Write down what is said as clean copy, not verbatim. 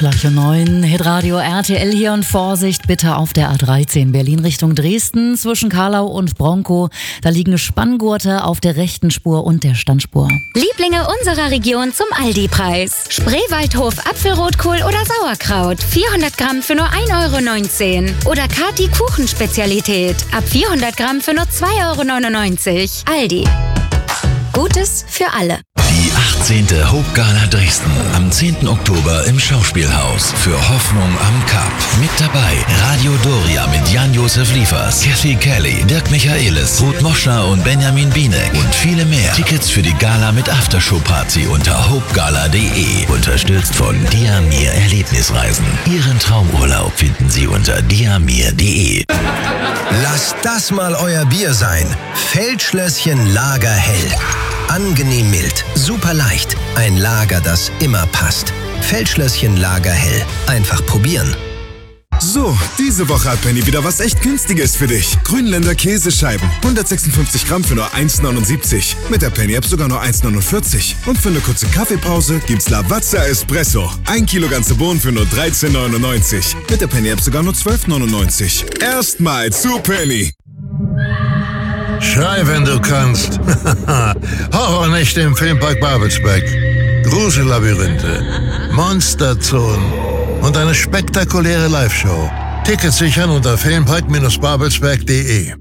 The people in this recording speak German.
Gleich um 9, Hitradio RTL hier und Vorsicht bitte auf der A13 Berlin Richtung Dresden zwischen Karlau und Bronkow. Da liegen Spanngurte auf der rechten Spur und der Standspur. Lieblinge unserer Region zum Aldi-Preis. Spreewaldhof Apfelrotkohl oder Sauerkraut. 400 Gramm für nur 1,19 €. Oder Kati Kuchenspezialität. Ab 400 Gramm für nur 2,99 €. Aldi. Gutes für alle. Die 18. Hope-Gala Dresden am 10. Oktober im Schauspielhaus für Hoffnung am Kap. Mit dabei Radio Doria mit Jan-Josef Liefers, Kathy Kelly, Dirk Michaelis, Ruth Moschner und Benjamin Bienek und viele mehr. Tickets für die Gala mit Aftershow-Party unter hopegala.de. Unterstützt von Diamir Erlebnisreisen. Ihren Traumurlaub finden Sie unter diamir.de. Lasst das mal euer Bier sein. Feldschlösschen Lagerhell. Angenehm mild, super leicht. Ein Lager, das immer passt. Feldschlösschen Lagerhell. Einfach probieren. So, diese Woche hat Penny wieder was echt Günstiges für dich. Grünländer Käsescheiben. 156 Gramm für nur 1,79 €. Mit der Penny-App sogar nur 1,49 €. Und für eine kurze Kaffeepause gibt's Lavazza Espresso. 1 Kilo ganze Bohnen für nur 13,99 €. Mit der Penny-App sogar nur 12,99 €. Erstmal zu Penny. Schrei, wenn du kannst. Horrornächte im Filmpark Babelsberg. Grusellabyrinthe, Monsterzonen und eine spektakuläre Live-Show. Tickets sichern unter filmpark-babelsberg.de.